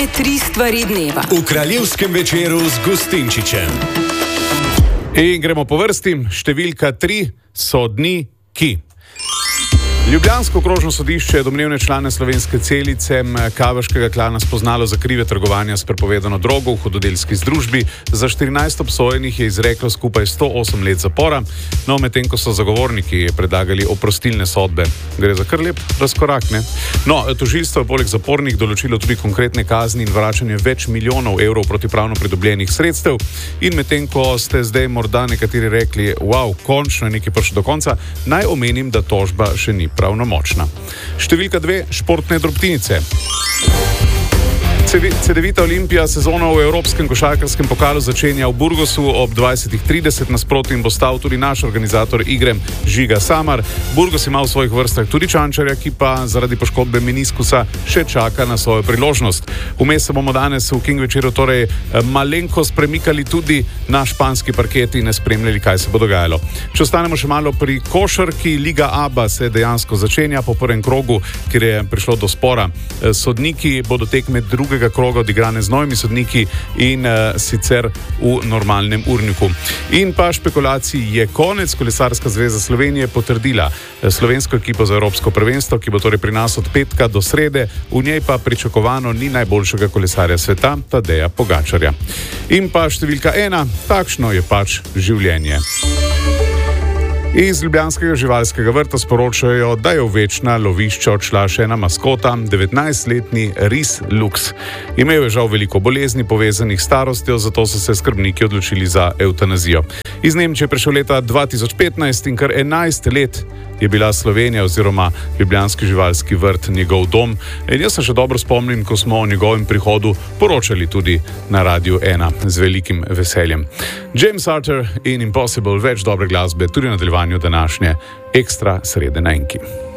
3 stvari dneva. V kraljevskem večeru z Gustinčičem. In gremo po vrsti. Številka 3. Sodniki. Ljubljansko okrožno sodišče je domnevne člane slovenske celice kaveškega klana spoznalo za krive trgovanja s prepovedano drogo v hudodelski združbi. Za 14 obsojenih je izreklo skupaj 108 let zapora, no medtem ko so zagovorniki predlagali oprostilne sodbe. Gre za kar lep razkorak, ne? No, tožilstvo je poleg zapornih določilo tudi konkretne kazni in vračanje več milijonov evrov protipravno pridobljenih sredstev. In medtem ko ste zdaj morda nekateri rekli, wow, končno je nekaj prišlo do konca, naj omenim, da tožba še ni pravnomočna. Številka 2. Športne drobtinice. Cedevita Olimpija sezono v Evropskem košarkarskem pokalu začenja v Burgosu ob 20:30. Nasproti jim bo stal tudi naš organizator igre Žiga Samar. Burgos ima v svojih vrstah tudi Čančarja, ki pa zaradi poškodbe meniskusa še čaka na svojo priložnost. Vmes se bomo danes v King večeru torej malenkost premikali tudi na španski parket in spremljali, kaj se bo dogajalo. Če ostanemo še malo pri košarki, Liga ABA se dejansko začenja po prvem krogu, kjer je prišlo do spora. Sodniki bodo tekme drugega kroga odigrane z novimi sodniki in sicer v normalnem urniku. In pa špekulacij je konec. Kolesarska zveza Slovenije potrdila slovensko ekipo za Evropsko prvenstvo, ki bo torej pri nas od petka do srede. V njej pa pričakovano ni najboljšega kolesarja sveta, Tadeja Pogačarja. In pa številka 1. Takšno je pač življenje. Iz Ljubljanskega živalskega vrta sporočajo, da je v večna lovišča odšla še ena maskota, 19-letni ris Lux. Imel je žal veliko bolezni povezanih s starostjo, zato so se skrbniki odločili za evtanazijo. Iz Nemčije je prišel leta 2015 in kar 11 let je bila Slovenija oziroma Ljubljanski živalski vrt njegov dom. In jaz se še dobro spomnim, ko smo o njegovem prihodu poročali tudi na Radiu 1 z velikim veseljem. James Arthur in Impossible, več dobre glasbe tudi v nadaljevanju današnje Ekstra srede na Enki.